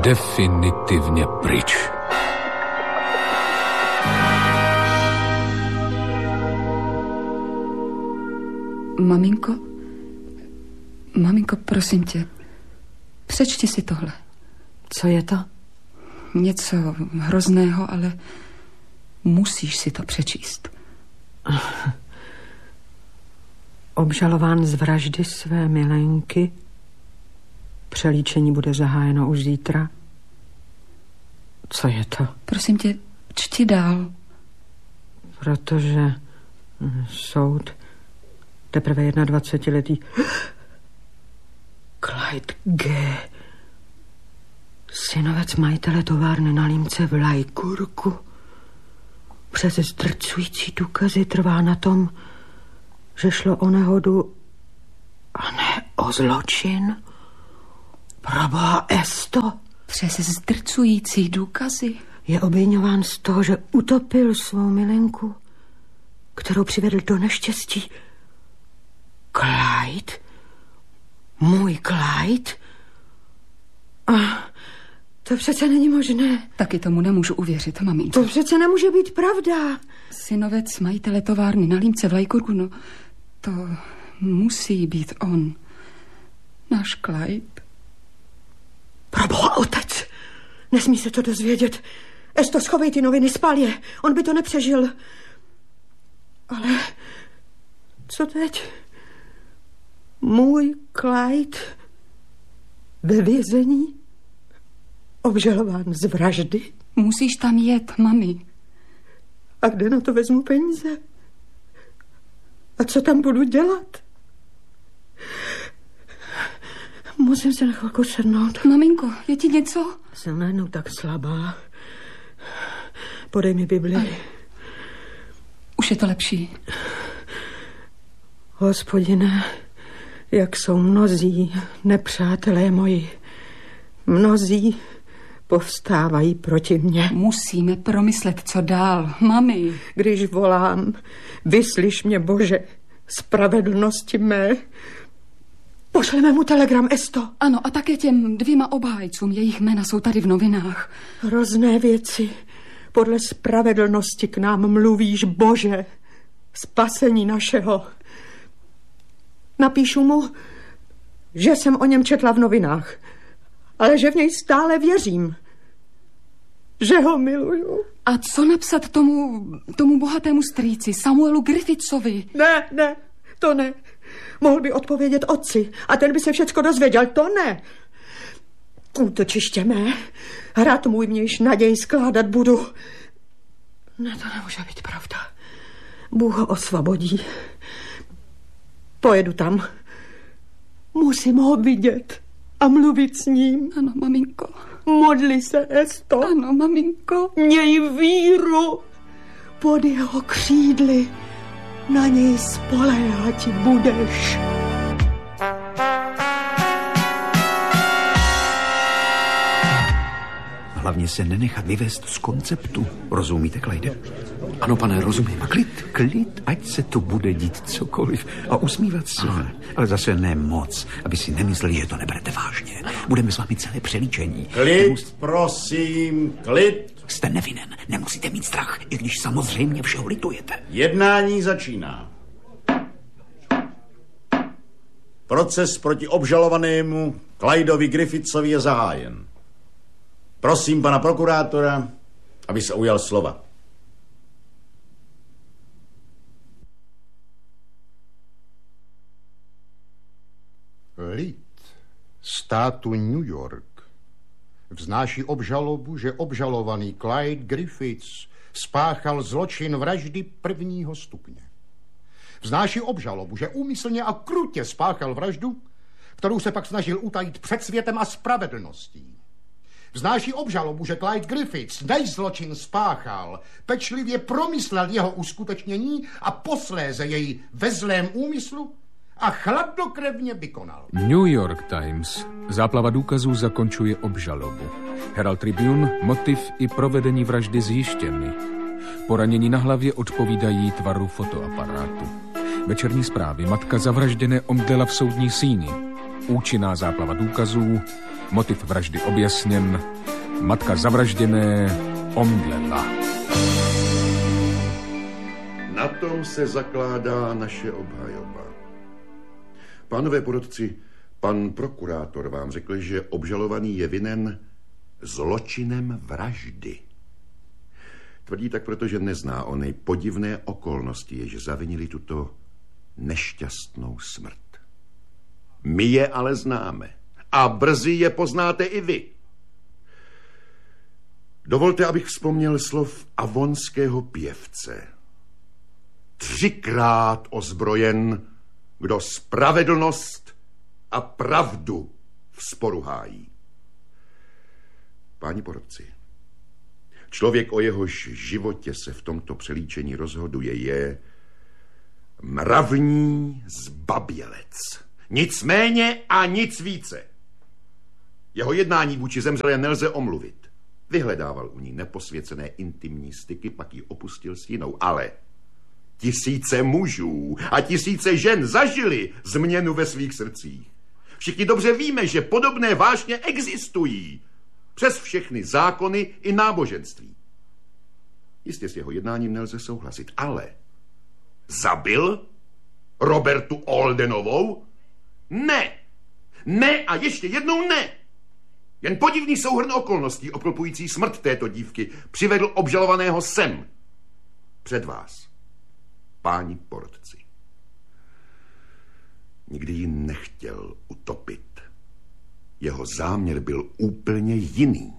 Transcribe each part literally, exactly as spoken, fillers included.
definitivně pryč. Maminko, maminko, prosím tě, přečti si tohle. Co je to? Něco hrozného, ale musíš si to přečíst. Obžalován z vraždy své milenky. Přelíčení bude zahájeno už zítra. Co je to? Prosím tě, čti dál. Protože soud teprve jednadvacetiletý Clyde G. synovec majitele továrny na Límce v Lajkurku, přes zdrcující důkazy trvá na tom, že šlo o nehodu a ne o zločin. Proboha, Esto. Přes zdrcující důkazy? Je obviňován z toho, že utopil svou milenku, kterou přivedl do neštěstí. Clyde? Můj Clyde? Ah, to přece není možné. Taky tomu nemůžu uvěřit, maminko. To přece nemůže být pravda. Synovec majitele továrny na Límce v Lajkurku, no to musí být on. Náš Clyde. Proboha, otec, nesmí se to dozvědět. Esto, schovej ty noviny, spál je. On by to nepřežil. Ale co teď? Můj Clyde ve vězení? Obžalován z vraždy? Musíš tam jet, mami. A kde na to vezmu peníze? A co tam budu dělat? Musím se na chvilku sednout. Maminko, je ti něco? Jsem najednou tak slabá. Podej mi Bibli. Ale už je to lepší. Hospodine, jak jsou mnozí nepřátelé moji. Mnozí povstávají proti mně. Musíme promyslet, co dál, mami. Když volám, vyslyš mě, Bože, spravedlnosti mé. Pošleme mu telegram, Esto. Ano, a také těm dvěma obhájcům, jejich jména jsou tady v novinách. Hrozné věci. Podle spravedlnosti k nám mluvíš, Bože, spasení našeho. Napíšu mu, že jsem o něm četla v novinách, ale že v něj stále věřím. Že ho miluju. A co napsat tomu, tomu bohatému strýci, Samuelu Griffithsovi? Ne, ne, to ne. Mohl by odpovědět otci a ten by se všecko dozvěděl. To ne. Útočiště mé. Hrad můj mějš naději skládat budu. Ne, to nemůže být pravda. Bůh ho osvobodí. Pojedu tam. Musím ho vidět a mluvit s ním. Ano, maminko. Modli se, Esto. Ano, maminko. Měj víru. Pod jeho křídly na něj spoléhat budeš. Hlavně se nenechat vyvést z konceptu. Rozumíte, Clyde? Ano, pane, rozumím. A klid, klid, ať se tu bude dít cokoliv. A usmívat se. Ano, ale zase ne moc, aby si nemysleli, že to neberete vážně. Budeme s vámi celé přelíčení. Klid, Nemus... prosím, klid. Jste nevinen, nemusíte mít strach, i když samozřejmě všeho litujete. Jednání začíná. Proces proti obžalovanému Clydovi Griffithsovi je zahájen. Prosím pana prokurátora, aby se ujal slova. Lid státu New York vznáší obžalobu, že obžalovaný Clyde Griffiths spáchal zločin vraždy prvního stupně. Vznáší obžalobu, že úmyslně a krutě spáchal vraždu, kterou se pak snažil utajit před světem a spravedlností. Vznáší obžalobu, že Clyde Griffiths, než zločin spáchal, pečlivě promyslel jeho uskutečnění a posléze jej ve zlém úmyslu a chladnokrevně vykonal. New York Times. Záplava důkazů zakončuje obžalobu. Herald Tribune, motiv i provedení vraždy zjištěny. Poranění na hlavě odpovídají tvaru fotoaparátu. Večerní zprávy. Matka zavražděné omdlela v soudní síni. Účinná záplava důkazů, motiv vraždy objasněn, matka zavražděné omdlela. Na tom se zakládá naše obhajoba. Pánové porotci, pan prokurátor vám řekl, že obžalovaný je vinen zločinem vraždy. Tvrdí tak, protože nezná ony podivné okolnosti, jež zavinili tuto nešťastnou smrt. My je ale známe a brzy je poznáte i vy. Dovolte, abych vzpomněl slov avonského pěvce. Třikrát ozbrojen, kdo spravedlnost a pravdu v sporu hájí. Páni porotci, člověk, o jehož životě se v tomto přelíčení rozhoduje, je mravní zbabělec. Nic méně a nic více. Jeho jednání vůči zemřelé nelze omluvit. Vyhledával u ní neposvěcené intimní styky, pak ji opustil s jinou, ale tisíce mužů a tisíce žen zažili změnu ve svých srdcích. Všichni dobře víme, že podobné vášně existují přes všechny zákony i náboženství. Jistě s jeho jednáním nelze souhlasit, ale zabil Robertu Oldenovou? Ne! Ne a ještě jednou ne! Jen podivný souhrn okolností obklopující smrt této dívky přivedl obžalovaného sem. Před vás, páni porotci. Nikdy ji nechtěl utopit. Jeho záměr byl úplně jiný.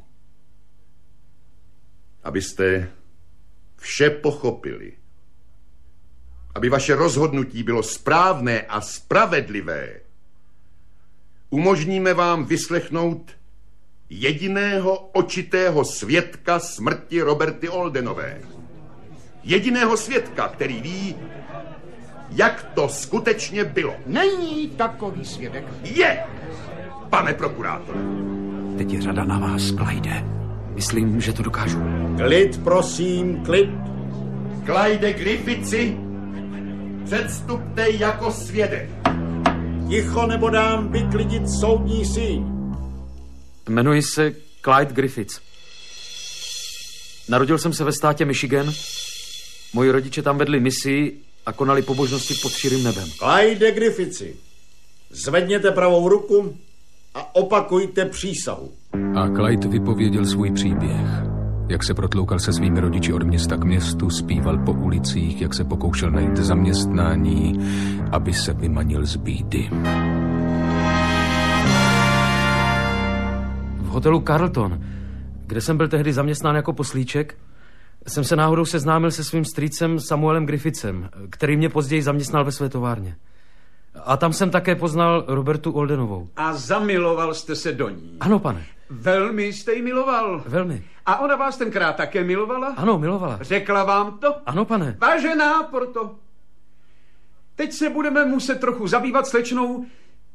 Abyste vše pochopili, aby vaše rozhodnutí bylo správné a spravedlivé, umožníme vám vyslechnout jediného očitého svědka smrti Roberty Oldenové. Jediného svědka, který ví, jak to skutečně bylo. Není takový svědek. Je, pane prokurátor. Teď je řada na vás, Clyde. Myslím, že to dokážu. Klid, prosím, klid. Clyde Griffitsi, předstupte jako svědek. Ticho, nebo dám vyklidit soudní síň. Jmenuji se Clyde Griffiths. Narodil jsem se ve státě Michigan. Moji rodiče tam vedli misii a konali pobožnosti pod širým nebem. Clyde Griffitsi, zvedněte pravou ruku a opakujte přísahu. A Clyde vypověděl svůj příběh. Jak se protloukal se svými rodiči od města k městu, zpíval po ulicích, jak se pokoušel najít zaměstnání, aby se vymanil z bídy. V hotelu Carlton, kde jsem byl tehdy zaměstnán jako poslíček, jsem se náhodou seznámil se svým strýcem Samuelem Griffithsem, který mě později zaměstnal ve své továrně. A tam jsem také poznal Robertu Oldenovou. A zamiloval jste se do ní? Ano, pane. Velmi jste ji miloval? Velmi. A ona vás tenkrát také milovala? Ano, milovala. Řekla vám to? Ano, pane. Vážená Porto, teď se budeme muset trochu zabývat slečnou,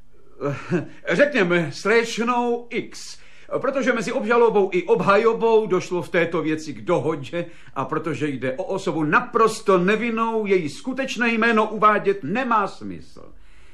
řekněme, slečnou X, protože mezi obžalobou i obhajobou došlo v této věci k dohodě a protože jde o osobu naprosto nevinnou, její skutečné jméno uvádět nemá smysl.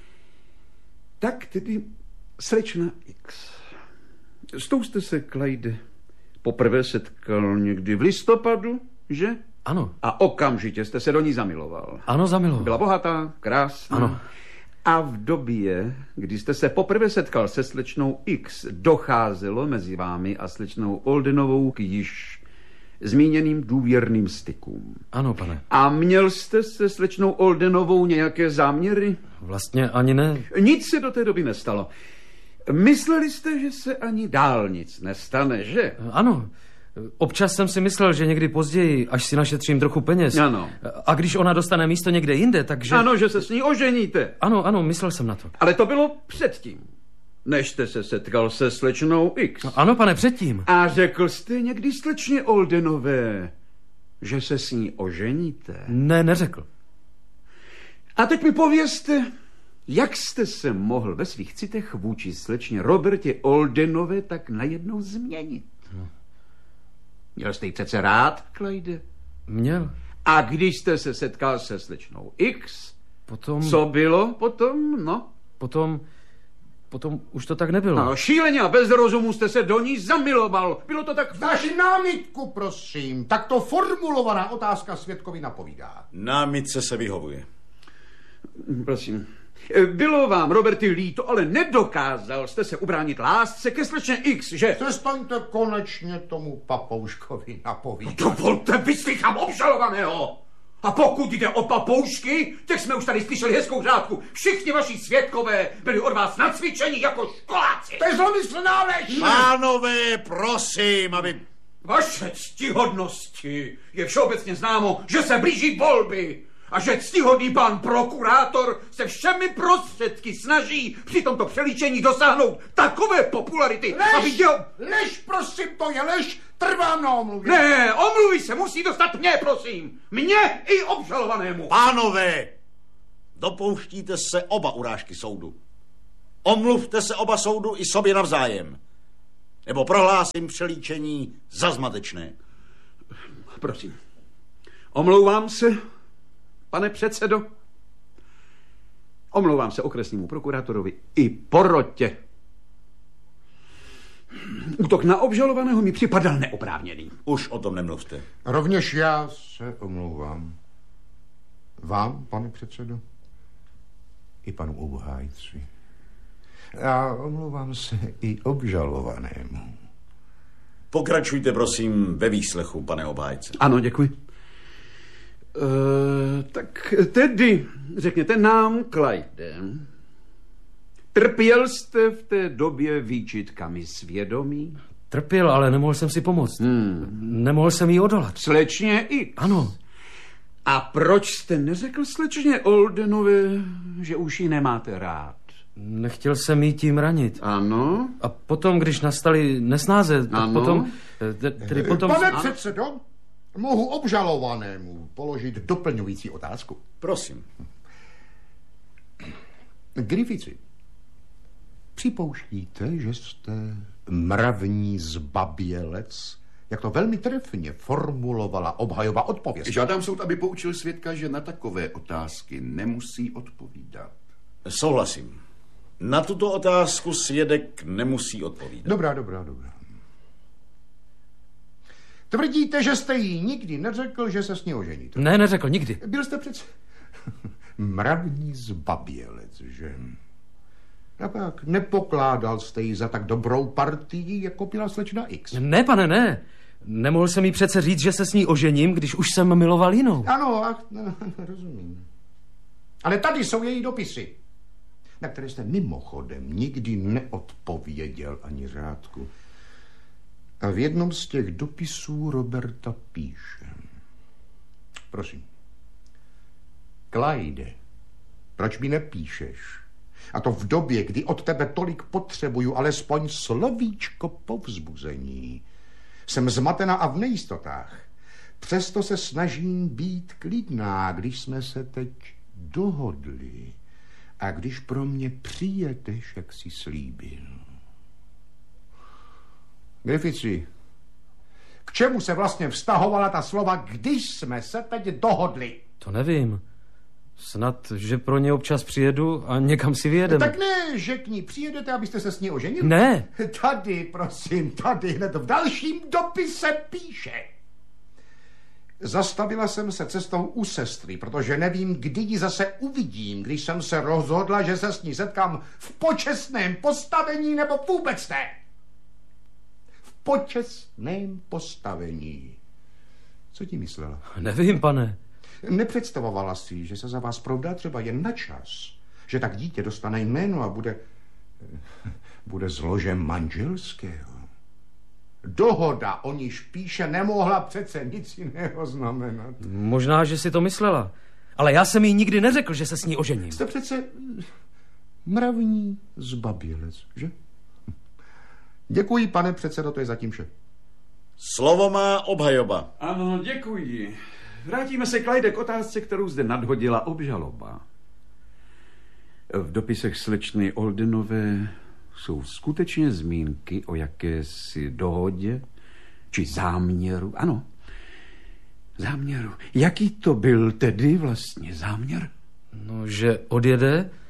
Tak tedy slečna X. S tou jste se, Clyde, poprvé setkal někdy v listopadu, že? Ano. A okamžitě jste se do ní zamiloval. Ano, zamiloval. Byla bohatá, krásná. Ano. A v době, kdy jste se poprvé setkal se slečnou X, docházelo mezi vámi a slečnou Oldenovou k již zmíněným důvěrným stykům. Ano, pane. A měl jste se slečnou Oldenovou nějaké záměry? Vlastně ani ne. Nic se do té doby nestalo. Mysleli jste, že se ani dál nic nestane, že? Ano. Občas jsem si myslel, že někdy později, až si našetřím trochu peněz. Ano. A když ona dostane místo někde jinde, takže... Ano, že se s ní oženíte. Ano, ano, myslel jsem na to. Ale to bylo předtím, než jste se setkal se slečnou X. Ano, pane, předtím. A řekl jste někdy slečně Oldenové, že se s ní oženíte? Ne, neřekl. A teď mi povězte, jak jste se mohl ve svých citech vůči slečně Robertě Oldenové tak najednou změnit? No. Měl jste ji přece rád, Clyde? Měl. A když jste se setkal se slečnou X, potom... co bylo potom, no? Potom... potom už to tak nebylo. No, šíleně a bez rozumu jste se do ní zamiloval. Bylo to tak... Vaši námitku, prosím. Takto formulovaná otázka svědkovi napovídá. Námitce se vyhovuje. Prosím. Bylo vám, Roberty, líto, ale nedokázal jste se ubránit lásce ke slečně X, že? Přestaňte konečně tomu papouškovi napovídat. Dovolte, vyslychám obžalovaného. A pokud jde o papoušky, tak jsme už tady slyšeli hezkou řádku. Všichni vaši svědkové byli od vás nacvičeni jako školáci. To je zlomyslná lež! Pánové, prosím, aby... Vaše ctihodnosti je všeobecně známo, že se blíží volby a že ctihodný pan prokurátor se všemi prostředky snaží při tomto přelíčení dosáhnout takové popularity, lež, aby děl... Lež, prosím, to je lež, trvám na omluvě. Ne, omluvy se musí dostat mně, prosím. Mně i obžalovanému. Pánové, dopouštíte se oba urážky soudu. Omluvte se oba soudu i sobě navzájem. Nebo prohlásím přelíčení za zmatečné. Prosím. Omlouvám se, pane předsedo. Omlouvám se okresnímu prokurátorovi i porotě. Útok na obžalovaného mi připadal neoprávněný. Už o tom nemluvte. Rovněž já se omlouvám. Vám, pane předsedo, i panu obhájci. A omlouvám se i obžalovanému. Pokračujte, prosím, ve výslechu, pane obhájce. Ano, děkuji. E, tak tedy, řekněte nám, Clyde, trpěl jste v té době výčitkami svědomí? Trpěl, ale nemohl jsem si pomoct. Hmm. Nemohl jsem jí odolat. Slečně X. Ano. A proč jste neřekl slečně Oldenové, že už ji nemáte rád? Nechtěl jsem jí tím ranit. Ano. A potom, když nastaly nesnáze, tak ano. potom... Tedy potom... Pane předsedo, mohu obžalovanému položit doplňující otázku? Prosím. Griffithy, připouštíte, že jste mravní zbabělec, jak to velmi trefně formulovala obhajoba odpověď? Žádám soud, aby poučil svědka, že na takové otázky nemusí odpovídat. Souhlasím. Na tuto otázku svědek nemusí odpovídat. Dobrá, dobrá, dobrá. Tvrdíte, že jste jí nikdy neřekl, že se s ní oženíte? Ne, neřekl, nikdy. Byl jste přece mravní zbabělec, že? A pak nepokládal jste ji za tak dobrou partii, jako byla slečna X. Ne, pane, ne. Nemohl jsem jí přece říct, že se s ní ožením, když už jsem miloval jinou. Ano, ach, no, rozumím. Ale tady jsou její dopisy, na které jste mimochodem nikdy neodpověděl ani řádku. A v jednom z těch dopisů Roberta píše. Prosím. Clyde, proč mi nepíšeš? A to v době, kdy od tebe tolik potřebuju alespoň slovíčko povzbuzení. Jsem zmatena a v nejistotách. Přesto se snažím být klidná, když jsme se teď dohodli a když pro mě přijedeš, jak jsi slíbil. Griffithy, k čemu se vlastně vztahovala ta slova, když jsme se teď dohodli? To nevím. Snad, že pro ně občas přijedu a někam si vyjedeme. Tak ne, že k ní přijedete, abyste se s ní oženili? Ne. Tady, prosím, tady hned v dalším dopise píše. Zastavila jsem se cestou u sestry, protože nevím, kdy ji zase uvidím, když jsem se rozhodla, že se s ní setkám v počestném postavení nebo vůbec ne. V počestném postavení. Co ti myslela? Nevím, pane. Nepředstavovala si, že se za vás provdá třeba jen na čas, že tak dítě dostane jméno a bude, bude zložem manželského. Dohoda, o níž píše, nemohla přece nic jiného znamenat. Možná, že si to myslela. Ale já jsem jí nikdy neřekl, že se s ní ožením. Jste přece mravní zbabělec, že? Děkuji, pane předsedo, to je zatím vše. Slovo má obhajoba. Ano, děkuji. Vrátíme se, Clyde, k otázce, kterou zde nadhodila obžaloba. V dopisech slečny Oldenové jsou skutečně zmínky o jakési dohodě či záměru. Ano, záměru. Jaký to byl tedy vlastně záměr? No, že odjede,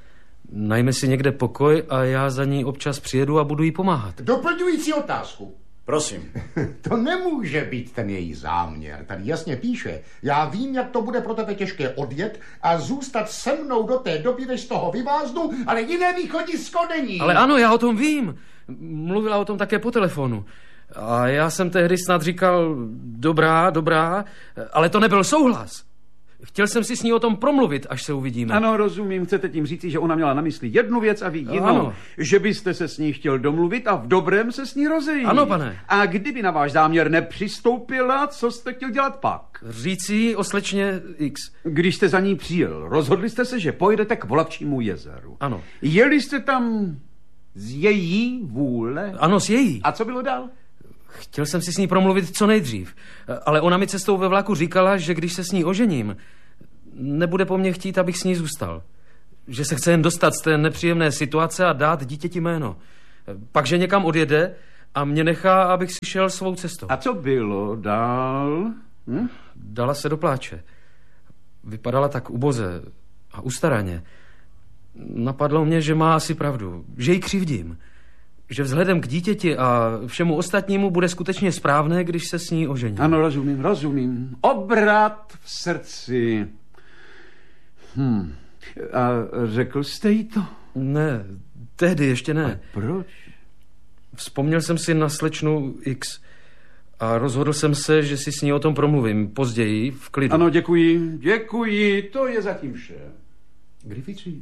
Najme si někde pokoj a já za ní občas přijedu a budu jí pomáhat. Doplňující otázku. Prosím. To nemůže být ten její záměr. Tady jasně píše, já vím, jak to bude pro tebe těžké odjet a zůstat se mnou do té doby, než z toho vyváznu, ale jiné východisko není. Ale ano, já o tom vím. Mluvila o tom také po telefonu. A já jsem tehdy snad říkal, dobrá, dobrá, ale to nebyl souhlas. Chtěl jsem si s ní o tom promluvit, až se uvidíme. Ano, rozumím. Chcete tím říci, že ona měla na mysli jednu věc a vy jinou. Ano. Že byste se s ní chtěl domluvit a v dobrém se s ní rozejít. Ano, pane. A kdyby na váš záměr nepřistoupila, co jste chtěl dělat pak? Říci o slečně X. Když jste za ní přijel, rozhodli jste se, že pojedete k Volavčímu jezeru. Ano. Jeli jste tam z její vůle? Ano, z její. A co bylo dál? Chtěl jsem si s ní promluvit co nejdřív, ale ona mi cestou ve vlaku říkala, že když se s ní ožením, nebude po mně chtít, abych s ní zůstal. Že se chce jen dostat z té nepříjemné situace a dát dítěti jméno. Pak, že někam odjede a mě nechá, abych si šel svou cestou. A co bylo dál? Hm? Dala se do pláče. Vypadala tak uboze a ustaraně. Napadlo mě, že má asi pravdu, že ji křivdím. Že vzhledem k dítěti a všemu ostatnímu bude skutečně správné, když se s ní ožení. Ano, rozumím, rozumím. Obrat v srdci. Hm. A řekl jste jí to? Ne, tehdy ještě ne. A proč? Vzpomněl jsem si na slečnu X a rozhodl jsem se, že si s ní o tom promluvím později v klidu. Ano, děkuji, děkuji, to je zatím vše. Grifici,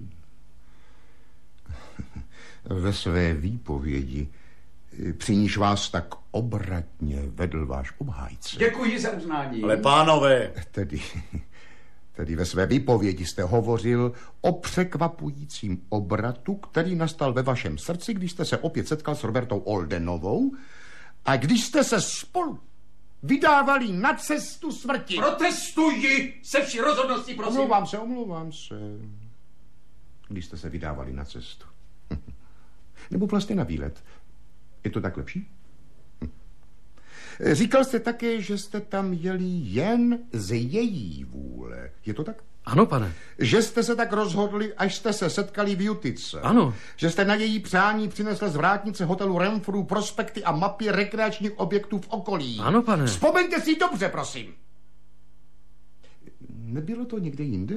ve své výpovědi, při níž vás tak obratně vedl váš obhájce. Děkuji za uznání. Ale pánové. Tedy, tedy ve své výpovědi jste hovořil o překvapujícím obratu, který nastal ve vašem srdci, když jste se opět setkal s Robertou Oldenovou a když jste se spolu vydávali na cestu smrti. Protestuji se vší rozhodností, prosím. Omlouvám se, omlouvám se. Když jste se vydávali na cestu. Nebo vlastně na výlet. Je to tak lepší? Říkal jste také, že jste tam jeli jen z její vůle. Je to tak? Ano, pane. Že jste se tak rozhodli, až jste se setkali v Jutice. Ano. Že jste na její přání přinesl z vrátnice hotelu Renfrew prospekty a mapy rekreačních objektů v okolí. Ano, pane. Vzpomeňte si dobře, prosím. Nebylo to někde jinde?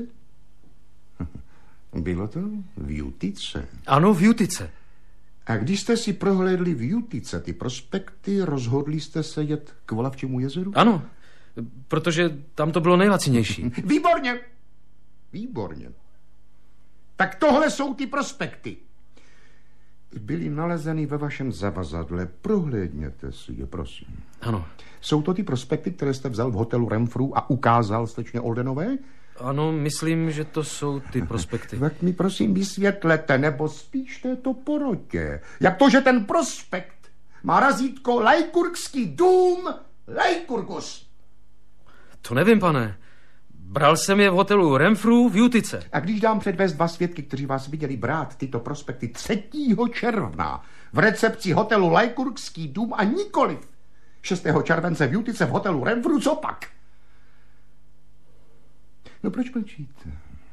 Bylo to v Jutice. Ano, v Jutice. A když jste si prohlédli v Jutice ty prospekty, rozhodli jste se jet k Volavčímu jezeru? Ano, protože tam to bylo nejlacinější. Výborně. Výborně. Tak tohle jsou ty prospekty. Byly nalezeny ve vašem zavazadle. Prohlédněte si je, prosím. Ano. Jsou to ty prospekty, které jste vzal v hotelu Renfrew a ukázal slečně Oldenové? Ano, myslím, že to jsou ty prospekty. Tak mi prosím vysvětlete, nebo spíš této porotě. Jak to, že ten prospekt má razítko Lajkurkský dům Lajkurgus? To nevím, pane. Bral jsem je v hotelu Renfrew v Jutice. A když dám předvést dva svědky, kteří vás viděli brát tyto prospekty třetího června v recepci hotelu Lajkurkský dům a nikoliv šestého července v Jutice v hotelu Renfrew, co pak? No proč mlčíte?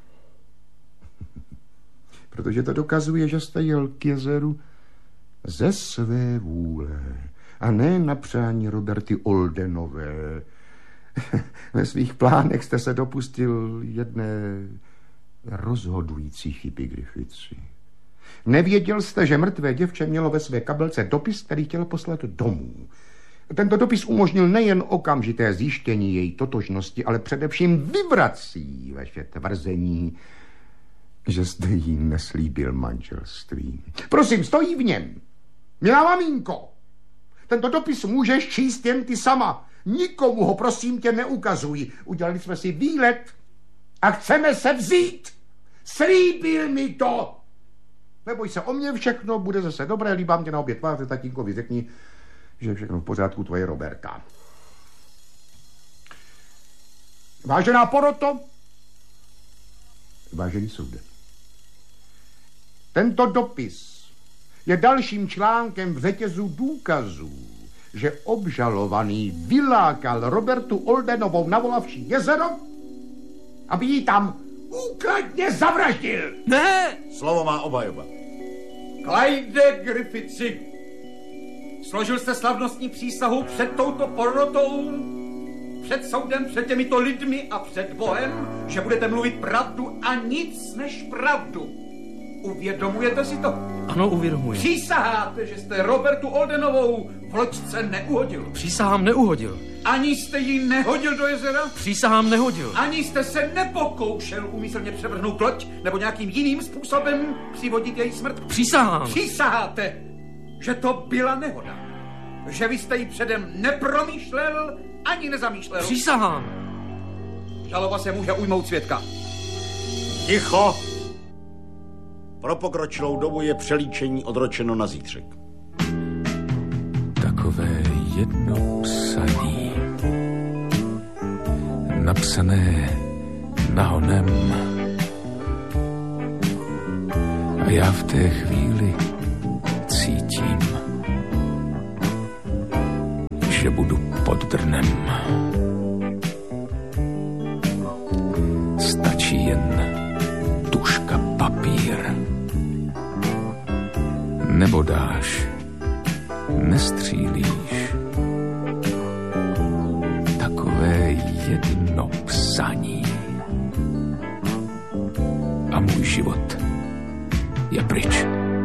Protože to dokazuje, že jste jel k jezeru ze své vůle a ne na přání Roberty Oldenové. Ve svých plánech jste se dopustil jedné rozhodující chyby, Grifici. Nevěděl jste, že mrtvé děvče mělo ve své kabelce dopis, který chtěl poslat domů. Tento dopis umožnil nejen okamžité zjištění její totožnosti, ale především vyvrací vaše tvrzení, že jste jí neslíbil manželství. Prosím, stojí v něm. Milá maminko, tento dopis můžeš číst jen ty sama. Nikomu ho, prosím tě, neukazuj. Udělali jsme si výlet a chceme se vzít. Slíbil mi to. Neboj se o mě, všechno bude zase dobré. Líbám tě na obě tváře, tatínkovi řekni, že je všechno v pořádku, tvoje Roberta. Vážená poroto, vážený soude, tento dopis je dalším článkem v řetězu důkazů, že obžalovaný vylákal Robertu Oldenovou na Volavčí jezero, aby ji tam důkladně zavraždil. Ne! Slovo má obhajoba. Clyde Griffithsi, složil jste slavnostní přísahu před touto porotou, před soudem, před těmito lidmi a před Bohem, že budete mluvit pravdu a nic než pravdu. Uvědomujete si to? Ano, uvědomuji. Přísaháte, že jste Robertu Oldenovou v loďce neuhodil. Přísahám neuhodil. Ani jste ji nehodil do jezera? Přísahám nehodil. Ani jste se nepokoušel úmyslně převrhnout loď nebo nějakým jiným způsobem přivodit její smrt? Přísahám. Přísaháte, že to byla nehoda. Že vy jste ji předem nepromýšlel ani nezamýšlel. Přísahám. Žaloba se může ujmout svědka. Ticho! Pro pokročilou dobu je přelíčení odročeno na zítřek. Takové jedno psaní, napsané nahonem. A já v té chvíli cítím, že budu pod drnem. Stačí jen tužka papír. Nebo dáš, nestřílíš. Takové jedno psaní. A můj život je pryč.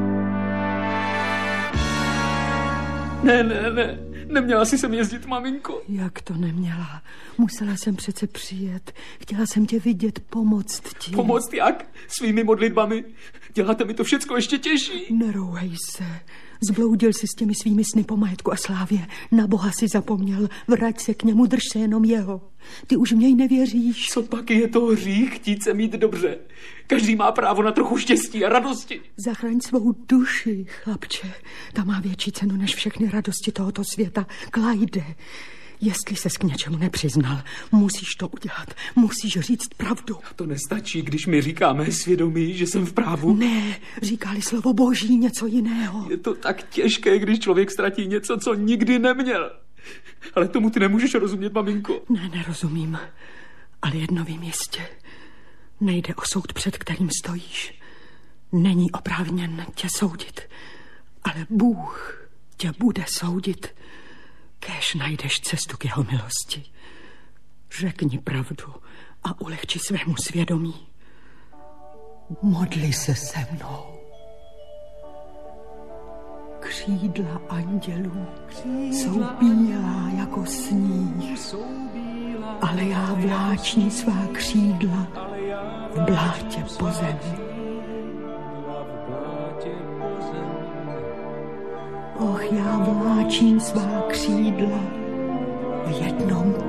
Ne, ne, ne. Neměla jsi sem jezdit, maminko. Jak to neměla? Musela jsem přece přijet. Chtěla jsem tě vidět, pomoct ti. Pomoct jak? Svými modlitbami? Děláte mi to všecko ještě těžší. Nerouhej se. Zbloudil si s těmi svými sny po majetku a slávě. Na Boha si zapomněl. Vrať se k němu, drž se jenom jeho. Ty už v něj nevěříš. Co pak je to hřích chtít se mít dobře? Každý má právo na trochu štěstí a radosti. Zachraň svou duši, chlapče. Ta má větší cenu než všechny radosti tohoto světa. Clyde, jestli ses k něčemu nepřiznal, musíš to udělat. Musíš říct pravdu. A to nestačí, když mi říká mé svědomí, že jsem v právu. Ne, říká-li slovo Boží něco jiného. Je to tak těžké, když člověk ztratí něco, co nikdy neměl. Ale tomu ty nemůžeš rozumět, maminko. Ne, nerozumím. Ale jedno vím jistě. Nejde o soud, před kterým stojíš. Není oprávněn tě soudit. Ale Bůh tě bude soudit, kéž najdeš cestu k jeho milosti. Řekni pravdu a ulehči svému svědomí. Modli se se mnou. Křídla andělů jsou bílá jako sníh, ale já vláčím svá křídla v blátě po zemi. Och, já vláčím svá křídla v jednom